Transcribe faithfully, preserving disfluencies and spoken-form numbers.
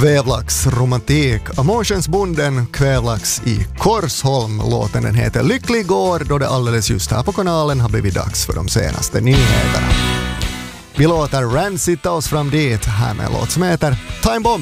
Kvävlaxromantik av Månskensbonden Kvävlax i Korsholm. Låten den heter Lycklig går, då det alldeles just här på kanalen har blivit dags för de senaste nyheterna. Vi låter Rand sitta oss fram dit här med en låt som heter Time Bomb.